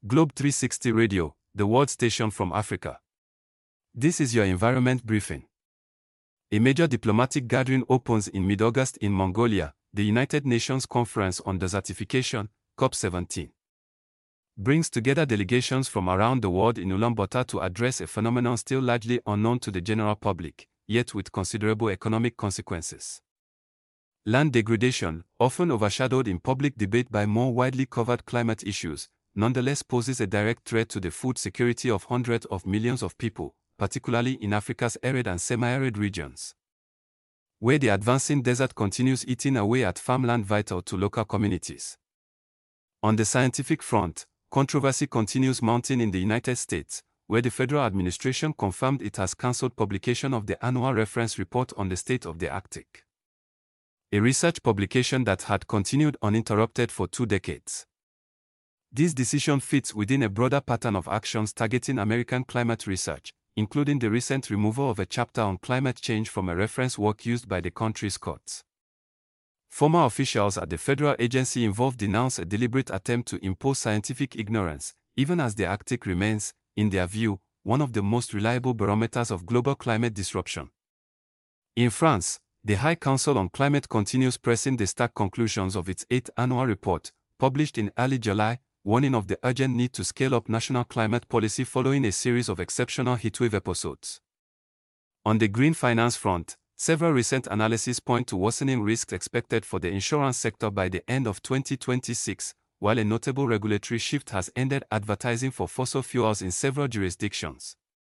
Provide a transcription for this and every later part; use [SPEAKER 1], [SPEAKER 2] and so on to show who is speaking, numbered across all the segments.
[SPEAKER 1] Globe 360 Radio, the world station from Africa. This is your environment briefing. A major diplomatic gathering opens in mid-August in Mongolia, the United Nations Conference on Desertification, COP17. Brings together delegations from around the world in Ulaanbaatar to address a phenomenon still largely unknown to the general public, yet with considerable economic consequences. Land degradation, often overshadowed in public debate by more widely covered climate issues, nonetheless poses a direct threat to the food security of hundreds of millions of people, particularly in Africa's arid and semi-arid regions, where the advancing desert continues eating away at farmland vital to local communities. On the scientific front, controversy continues mounting in the United States, where the federal administration confirmed it has cancelled publication of the annual reference report on the state of the Arctic, a research publication that had continued uninterrupted for 2 decades. This decision fits within a broader pattern of actions targeting American climate research, including the recent removal of a chapter on climate change from a reference work used by the country's courts. Former officials at the federal agency involved denounce a deliberate attempt to impose scientific ignorance, even as the Arctic remains, in their view, one of the most reliable barometers of global climate disruption. In France, the High Council on Climate continues pressing the stark conclusions of its 8th annual report, published in early July, warning of the urgent need to scale up national climate policy following a series of exceptional heatwave episodes. On the green finance front, several recent analyses point to worsening risks expected for the insurance sector by the end of 2026, while a notable regulatory shift has ended advertising for fossil fuels in several jurisdictions.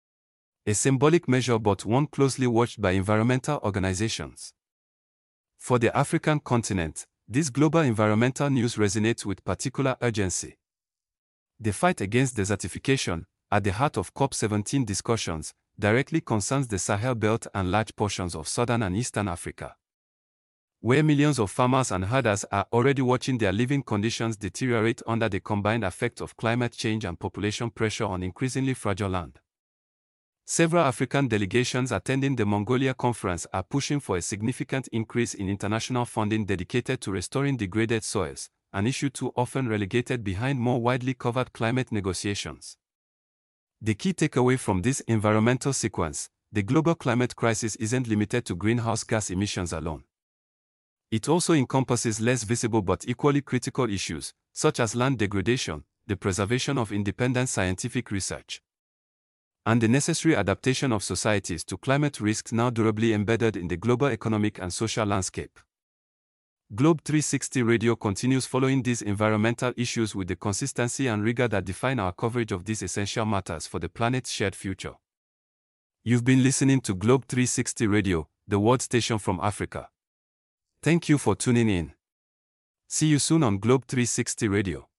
[SPEAKER 1] A symbolic measure but one closely watched by environmental organizations. For the African continent, this global environmental news resonates with particular urgency. The fight against desertification, at the heart of COP17 discussions, directly concerns the Sahel Belt and large portions of southern and eastern Africa, where millions of farmers and herders are already watching their living conditions deteriorate under the combined effect of climate change and population pressure on increasingly fragile land. Several African delegations attending the Mongolia conference are pushing for a significant increase in international funding dedicated to restoring degraded soils, an issue too often relegated behind more widely covered climate negotiations. The key takeaway from this environmental sequence: the global climate crisis isn't limited to greenhouse gas emissions alone. It also encompasses less visible but equally critical issues, such as land degradation, the preservation of independent scientific research, and the necessary adaptation of societies to climate risks now durably embedded in the global economic and social landscape. Globe 360 Radio continues following these environmental issues with the consistency and rigor that define our coverage of these essential matters for the planet's shared future. You've been listening to Globe 360 Radio, the world station from Africa. Thank you for tuning in. See you soon on Globe 360 Radio.